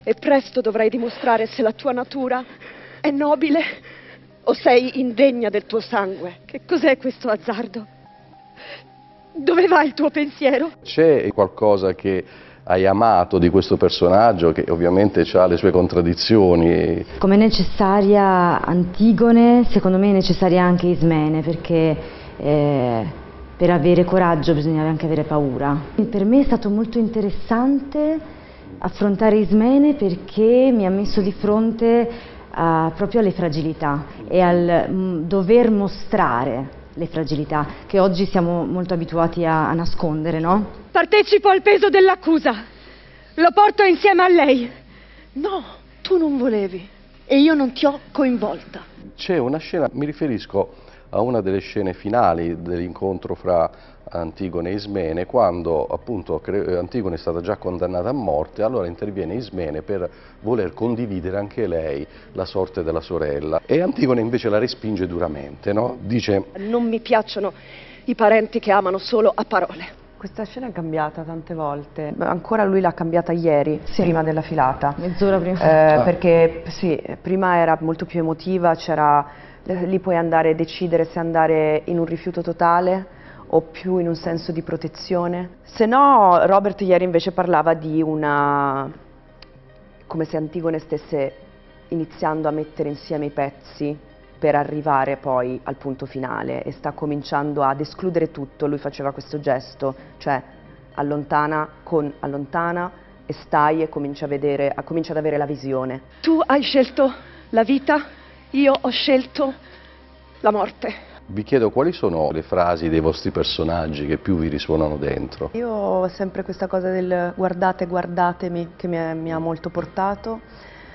E presto dovrai dimostrare se la tua natura è nobile o sei indegna del tuo sangue. Che cos'è questo azzardo? Dove va il tuo pensiero? C'è qualcosa che hai amato di questo personaggio, che ovviamente ha le sue contraddizioni? Come necessaria Antigone, secondo me è necessaria anche Ismene, perché per avere coraggio bisogna anche avere paura. Per me è stato molto interessante affrontare Ismene, perché mi ha messo di fronte proprio alle fragilità e al dover mostrare le fragilità che oggi siamo molto abituati a nascondere, no? Partecipo al peso dell'accusa. Lo porto insieme a lei. No, tu non volevi e io non ti ho coinvolta. C'è una scena, mi riferisco a una delle scene finali dell'incontro fra Antigone e Ismene, quando appunto Antigone è stata già condannata a morte, allora interviene Ismene per voler condividere anche lei la sorte della sorella, e Antigone invece la respinge duramente, no? Dice: non mi piacciono i parenti che amano solo a parole. Questa scena è cambiata tante volte, ancora lui l'ha cambiata ieri, sì, prima della filata. Mezz'ora prima. Perché sì, prima era molto più emotiva, lì puoi andare a decidere se andare in un rifiuto totale o più in un senso di protezione. Se no, Robert ieri invece parlava di come se Antigone stesse iniziando a mettere insieme i pezzi per arrivare poi al punto finale, e sta cominciando ad escludere tutto. Lui faceva questo gesto, cioè allontana e stai e comincia ad avere la visione. Tu hai scelto la vita, io ho scelto la morte. Vi chiedo quali sono le frasi dei vostri personaggi che più vi risuonano dentro. Io ho sempre questa cosa del guardate, guardatemi, che mi ha molto portato,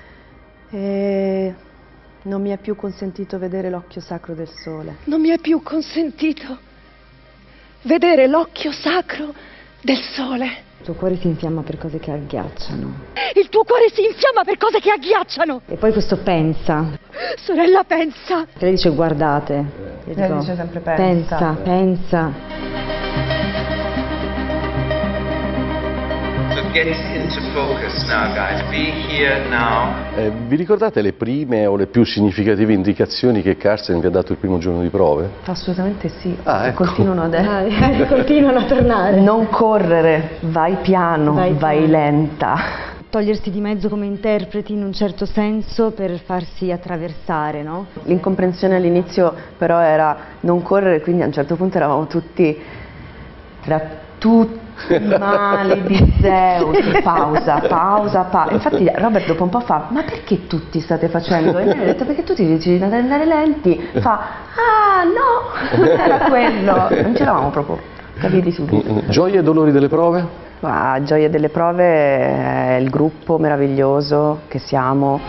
e non mi è più consentito vedere l'occhio sacro del sole. Non mi è più consentito vedere l'occhio sacro del sole. Il tuo cuore si infiamma per cose che agghiacciano. Il tuo cuore si infiamma per cose che agghiacciano. E poi questo pensa. Sorella, pensa. Che lei dice guardate. Lei dice sempre pensa. Pensa. So get into focus now, guys. Be here now. Vi ricordate le prime o le più significative indicazioni che Carsten vi ha dato il primo giorno di prove? Assolutamente sì. Ecco. Continuano adesso. Continuano a tornare. Non correre, vai piano, vai lenta. Togliersi di mezzo come interpreti in un certo senso per farsi attraversare, no? L'incomprensione all'inizio però era non correre, quindi a un certo punto eravamo tutti tra tutti mali di Zeus, pausa. Infatti Robert dopo un po' fa: ma perché tutti state facendo? E noi abbiamo detto: perché tutti dici di andare lenti. Fa: ah no, non era quello. Non ci eravamo proprio capiti subito. Gioie e dolori delle prove? Gioia delle prove è il gruppo meraviglioso che siamo.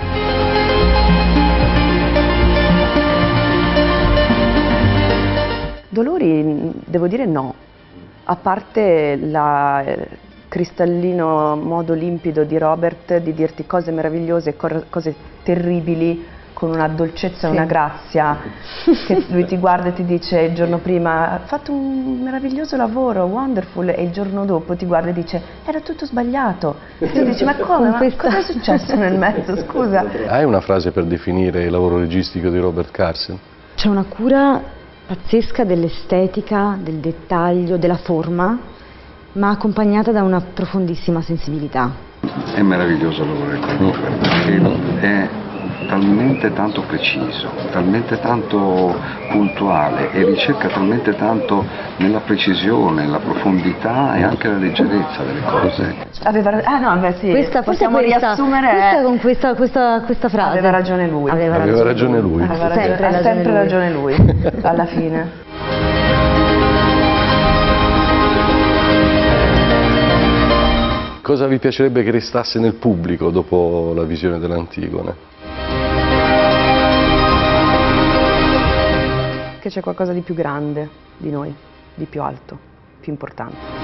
Dolori devo dire no, a parte il cristallino modo limpido di Robert di dirti cose meravigliose e cose terribili con una dolcezza e una grazia, che lui ti guarda e ti dice il giorno prima: ha fatto un meraviglioso lavoro, wonderful, e il giorno dopo ti guarda e dice: era tutto sbagliato. E tu dici: ma come? Ma cosa è successo nel mezzo, scusa? Hai una frase per definire il lavoro registico di Robert Carsten? C'è una cura pazzesca dell'estetica, del dettaglio, della forma, ma accompagnata da una profondissima sensibilità. È meraviglioso il lavoro perché è talmente tanto preciso, talmente tanto puntuale e ricerca talmente tanto nella precisione, la profondità e anche la leggerezza delle cose. Questa, possiamo riassumere questa frase. Aveva ragione lui. Aveva ragione lui. Ha sempre ragione lui, alla fine. Cosa vi piacerebbe che restasse nel pubblico dopo la visione dell'Antigone? Che c'è qualcosa di più grande di noi, di più alto, più importante.